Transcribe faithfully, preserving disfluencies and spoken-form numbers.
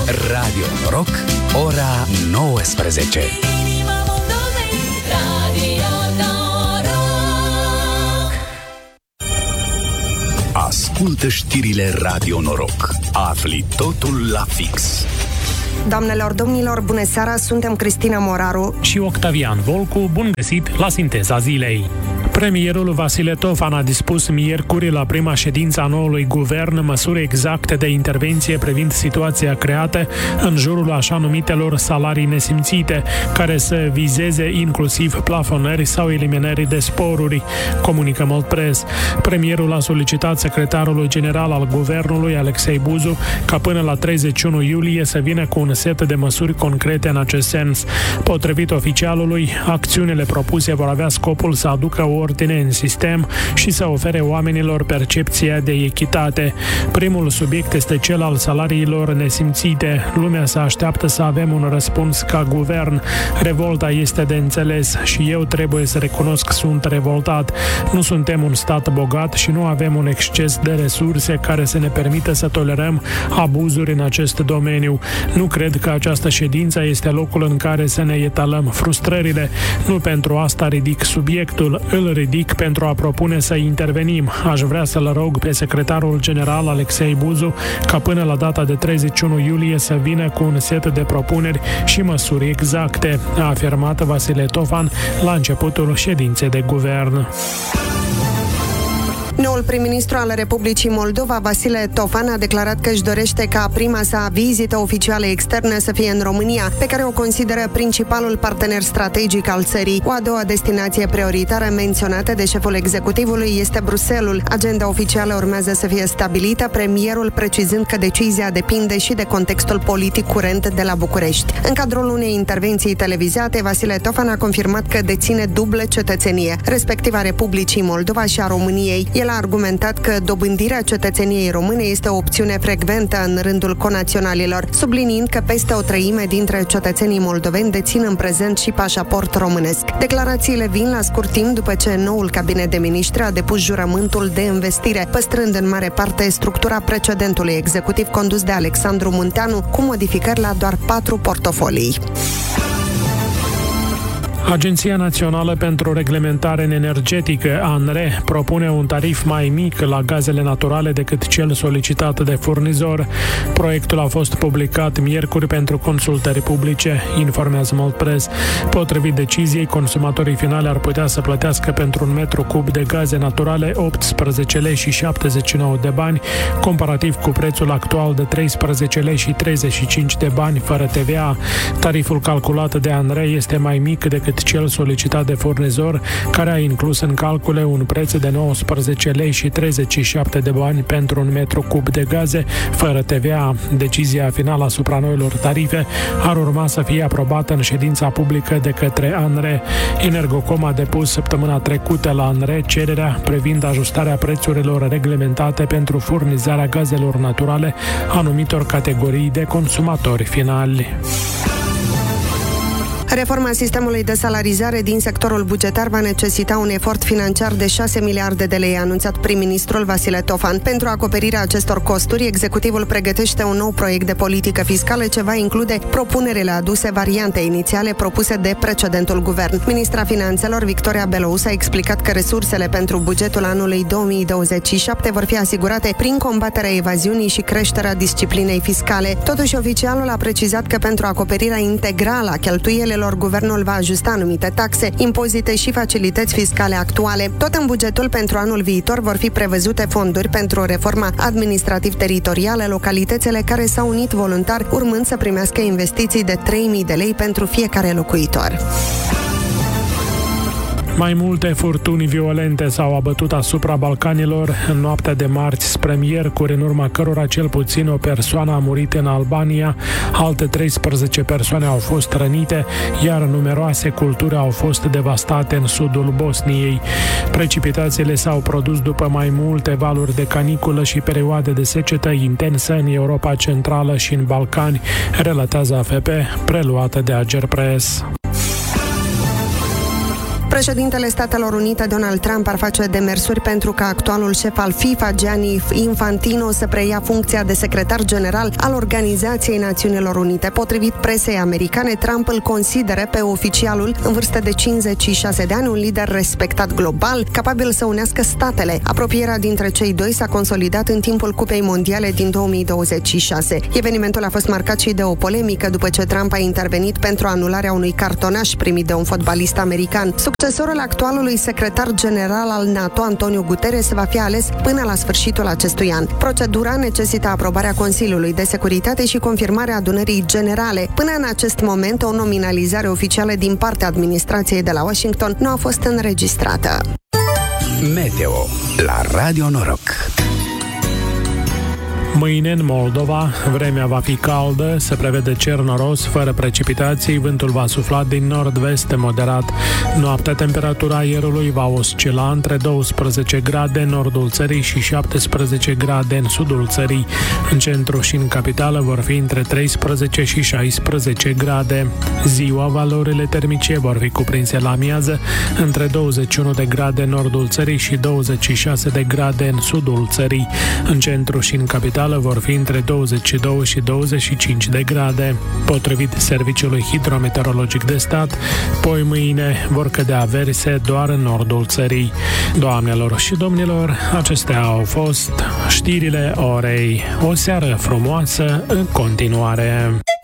Radio Noroc, ora nouăsprezece. Ascultă știrile Radio Noroc. Afli totul la fix. Doamnelor, domnilor, bună seara, suntem Cristina Moraru și Octavian Volcu. Bun găsit la Sinteza Zilei. Premierul Vasile Tofan a dispus miercuri la prima ședință a noului guvern măsuri exacte de intervenție privind situația creată în jurul așa numitelor salarii nesimțite, care să vizeze inclusiv plafonări sau eliminări de sporuri, comunică Moldpress. Premierul a solicitat secretarului general al guvernului, Alexei Buzu, ca până la treizeci și unu iulie să vină cu un set de măsuri concrete în acest sens. Potrivit oficialului, acțiunile propuse vor avea scopul să aducă o ordine în sistem și să ofere oamenilor percepția de echitate. Primul subiect este cel al salariilor nesimțite. Lumea se așteaptă să avem un răspuns ca guvern. Revolta este de înțeles și eu trebuie să recunosc că sunt revoltat. Nu suntem un stat bogat și nu avem un exces de resurse care să ne permită să tolerăm abuzuri în acest domeniu. Nu cred că această ședință este locul în care să ne etalăm frustrările. Nu pentru asta ridic subiectul, îl ridic pentru a propune să intervenim. Aș vrea să-l rog pe secretarul general Alexei Buzu ca până la data de treizeci și unu iulie să vină cu un set de propuneri și măsuri exacte, a afirmat Vasile Tofan la începutul ședinței de guvern. Noul prim-ministru al Republicii Moldova, Vasile Tofan, a declarat că își dorește ca prima sa vizită oficială externă să fie în România, pe care o consideră principalul partener strategic al țării. O a doua destinație prioritară menționată de șeful executivului este Bruxelles. Agenda oficială urmează să fie stabilită, premierul precizând că decizia depinde și de contextul politic curent de la București. În cadrul unei intervenții televizate, Vasile Tofan a confirmat că deține dublă cetățenie, respectiv a Republicii Moldova și a României. El a argumentat că dobândirea cetățeniei române este o opțiune frecventă în rândul conaționalilor, subliniind că peste o treime dintre cetățenii moldoveni dețin în prezent și pașaport românesc. Declarațiile vin la scurt timp după ce noul cabinet de miniștri a depus jurământul de investire, păstrând în mare parte structura precedentului executiv condus de Alexandru Munteanu, cu modificări la doar patru portofolii. Agenția Națională pentru Reglementare Energetică, ANRE, propune un tarif mai mic la gazele naturale decât cel solicitat de furnizor. Proiectul a fost publicat miercuri pentru consultări publice, informează Moldpress. Potrivit deciziei, consumatorii finale ar putea să plătească pentru un metru cub de gaze naturale optsprezece lei și șaptezeci și nouă de bani, comparativ cu prețul actual de treisprezece lei și treizeci și cinci de bani fără T V A. Tariful calculat de ANRE este mai mic decât cel solicitat de furnizor, care a inclus în calcule un preț de nouăsprezece lei și treizeci și șapte de bani pentru un metru cub de gaze, fără T V A. Decizia finală asupra noilor tarife ar urma să fie aprobată în ședința publică de către ANRE. Energocom a depus săptămâna trecută la ANRE cererea privind ajustarea prețurilor reglementate pentru furnizarea gazelor naturale anumitor categorii de consumatori finali. Reforma sistemului de salarizare din sectorul bugetar va necesita un efort financiar de șase miliarde de lei, a anunțat prim-ministrul Vasile Tofan. Pentru acoperirea acestor costuri, executivul pregătește un nou proiect de politică fiscală ce va include propunerile aduse variante inițiale propuse de precedentul guvern. Ministra Finanțelor, Victoria Belouz, a explicat că resursele pentru bugetul anului două mii douăzeci și șapte vor fi asigurate prin combaterea evaziunii și creșterea disciplinei fiscale. Totuși, oficialul a precizat că pentru acoperirea integrală a cheltuielilor, guvernul va ajusta anumite taxe, impozite și facilități fiscale actuale. Tot în bugetul pentru anul viitor vor fi prevăzute fonduri pentru reforma administrativ-teritorială, localitățile care s-au unit voluntar, urmând să primească investiții de trei mii de lei pentru fiecare locuitor. Mai multe furtuni violente s-au abătut asupra Balcanilor în noaptea de marți spre miercuri, în urma cărora cel puțin o persoană a murit în Albania, alte treisprezece persoane au fost rănite, iar numeroase culturi au fost devastate în sudul Bosniei. Precipitațiile s-au produs după mai multe valuri de caniculă și perioade de secetă intensă în Europa Centrală și în Balcani, relatează A F P, preluată de Agerpres. Președintele Statelor Unite, Donald Trump, ar face demersuri pentru ca actualul șef al FIFA, Gianni Infantino, să preia funcția de secretar general al Organizației Națiunilor Unite. Potrivit presei americane, Trump îl consideră pe oficialul în vârstă de cincizeci și șase de ani un lider respectat global, capabil să unească statele. Apropierea dintre cei doi s-a consolidat în timpul Cupei Mondiale din două mii douăzeci și șase. Evenimentul a fost marcat și de o polemică după ce Trump a intervenit pentru anularea unui cartonaș primit de un fotbalist american. Succesorul actualului secretar general al NATO, Antonio Guterres, va fi ales până la sfârșitul acestui an. Procedura necesită aprobarea Consiliului de Securitate și confirmarea adunării generale. Până în acest moment, o nominalizare oficială din partea administrației de la Washington nu a fost înregistrată. Meteo la Radio Noroc. Mâine în Moldova, vremea va fi caldă, se prevede cer noros, fără precipitații, vântul va sufla din nord-vest moderat. Noaptea, temperatura aerului va oscila între douăsprezece grade în nordul țării și șaptesprezece grade în sudul țării. În centru și în capitală vor fi între treisprezece și șaisprezece grade. Ziua, valorile termice vor fi cuprinse la amiază între douăzeci și unu de grade în nordul țării și douăzeci și șase de grade în sudul țării. În centru și în capitală vor fi între douăzeci și doi și douăzeci și cinci de grade. Potrivit Serviciului Hidrometeorologic de Stat, poi mâine vor cădea averse doar în nordul țării. Doamnelor și domnilor, acestea au fost știrile orei. O seară frumoasă în continuare!